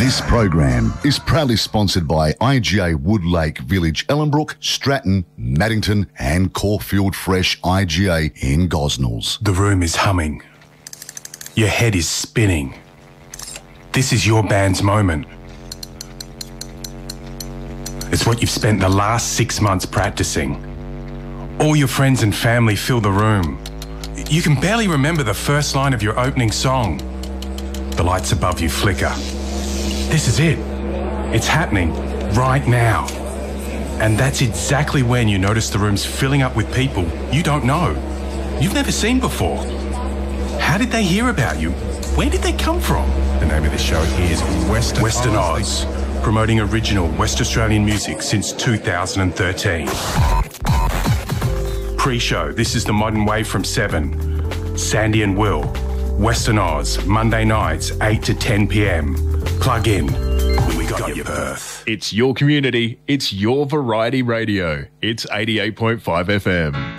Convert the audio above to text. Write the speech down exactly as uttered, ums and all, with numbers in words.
This program is proudly sponsored by I G A Woodlake Village, Ellenbrook, Stratton, Maddington and Caulfield Fresh I G A in Gosnells. The room is humming. Your head is spinning. This is your band's moment. It's what you've spent the last six months practicing. All your friends and family fill the room. You can barely remember the first line of your opening song. The lights above you flicker. This is it. It's happening right now. And that's exactly when you notice the room's filling up with people you don't know, you've never seen before. How did they hear about you? Where did they come from? The name of the show is Western, Western Oz, promoting original West Australian music since two thousand thirteen. Pre-show, this is the Modern Wave from seven. Sandy and Will, Western Oz, Monday nights, eight to ten p m. Plug in. We got, got your Perth. It's your community. It's your variety radio. It's eighty-eight point five F M.